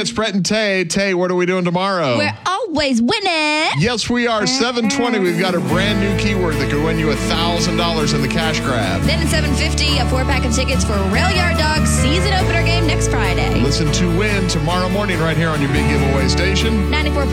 It's Brett and Tay. Tay, what are we doing tomorrow? We're always winning. Yes, we are. 7:20. We've got a brand new keyword that could win you $1,000 in the cash grab. Then at 7:50, a 4-pack of tickets for Rail Yard Dogs season opener game next Friday. Listen to win tomorrow morning right here on your big giveaway station. 94.9